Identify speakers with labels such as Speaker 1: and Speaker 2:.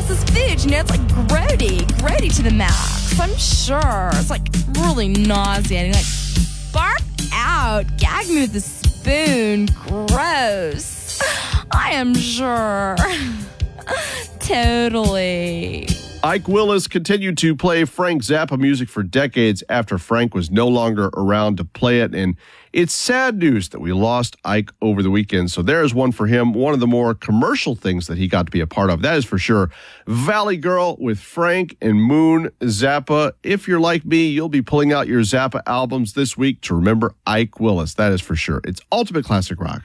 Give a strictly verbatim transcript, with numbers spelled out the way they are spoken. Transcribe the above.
Speaker 1: this food, you know, it's like grody, grody to the max. I'm sure. It's like really nauseating. Like, bark out. Gag me with a spoon. Gross. I am sure. Totally.
Speaker 2: Ike Willis continued to play Frank Zappa music for decades after Frank was no longer around to play it. And it's sad news that we lost Ike over the weekend. So there's one for him. One of the more commercial things that he got to be a part of. That is for sure. Valley Girl with Frank and Moon Zappa. If you're like me, you'll be pulling out your Zappa albums this week to remember Ike Willis. That is for sure. It's Ultimate Classic Rock.